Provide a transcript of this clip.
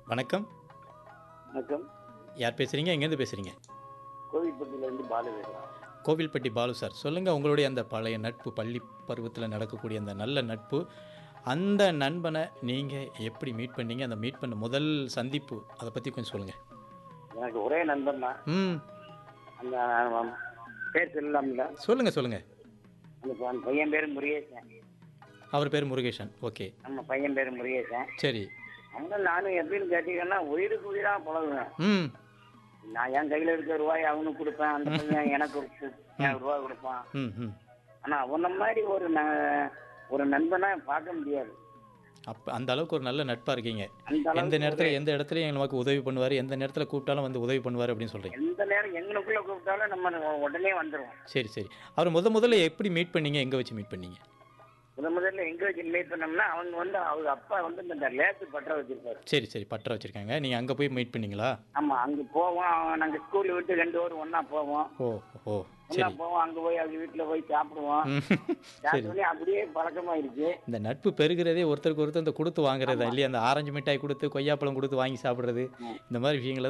வணக்கம். வணக்கம். யார் பேசுறீங்க? எங்கேருந்து பேசுறீங்க? கோவில்பட்டியிலேருந்து பாலு பேசுகிறேன். கோவில்பட்டி பாலு சார். சொல்லுங்க உங்களுடைய அந்த பழைய நட்பு, பள்ளி பருவத்தில நடக்கக்கூடிய அந்த நல்ல நட்பு, அந்த நண்பன நீங்க எப்படி மீட் பண்ணீங்க? அந்த மீட் பண்ண முதல் சந்திப்பு அத பத்தி கொஞ்சம் சொல்லுங்க. எனக்கு ஒரே நண்பன் தான். ம். அந்த பேர் சொல்லலாம்ல. சொல்லுங்க, சொல்லுங்க. அந்த பையன் பேர் முருகேசன். அவர் பேரு முருகேசன். ஓகே. நம்ம பையன் பேர் முருகேசன். சரி. அவங்க நானும் எப்படின்னு கேட்டீங்கன்னா உயிருக்கு உயிராக பழகுவேன். ம். நான் என் கையில் இருக்க ரூபாய் அவனுக்கு கொடுப்பேன், அந்த பையன் எனக்கு ரூபாய் கொடுப்பான். ம், ம். ஆனால் அவன மாதிரி ஒரு நண்பனை பார்க்க முடியாது. அந்த அளவுக்கு ஒரு நல்ல நட்பா இருக்கீங்க. அந்த எந்த அளவுக்கு நேரத்தில எந்த இடத்துலயும் நமக்கு உதவி பண்ணுவாரு, எந்த நேரத்தில கூப்பிட்டாலும் வந்து உதவி பண்ணுவாரு அப்படின்னு சொல்றீங்க. எந்த நேரம் எங்களுக்குள்ள கூப்பிட்டாலும் நம்ம உடனே வந்துடுவோம். சரி, சரி. அவர முதல்ல எப்படி மீட் பண்ணீங்க? எங்க வச்சு மீட் பண்ணீங்க? முதல்ல எங்க வச்சு மீட் பண்ணோம்னா அவங்க அப்பா இந்த லேத்து பற்ற வச்சிருப்பாரு. சரி, சரி. பட்டற வச்சிருக்காங்க. நீங்க அங்க போய் மீட் பண்ணீங்களா? ஆமா, அங்க போவோம். நாங்க ஸ்கூல்ல விட்டு 2 பேரும் ஒண்ணா போவோம். ஓ, ஓ. ஒண்ணா சரி. போவோம், அங்க போய் அவங்க வீட்டுல போய் சாப்பிடுவோம். ம். சரி. சாப்பிட்டு அப்படியே பழக்கமாயிருச்சு. இந்த நட்பு பெருகிறதே ஒருத்தருக்கு ஒருத்தர் இந்த குடுத்து வாங்குறது தான் இல்லையா? அந்த ஆரஞ்சு மிட்டாய் குடுத்து, கொய்யாப்பழம் குடுத்து வாங்கி சாப்பிடுறது. இந்த மாரி விஷயங்கள